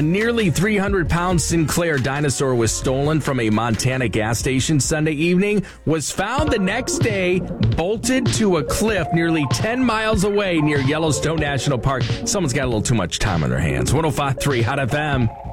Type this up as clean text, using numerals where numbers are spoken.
A nearly 300-pound Sinclair dinosaur was stolen from a Montana gas station Sunday evening, was found the next day bolted to a cliff nearly 10 miles away near Yellowstone National Park. Someone's got a little too much time on their hands. 105.3 Hot FM.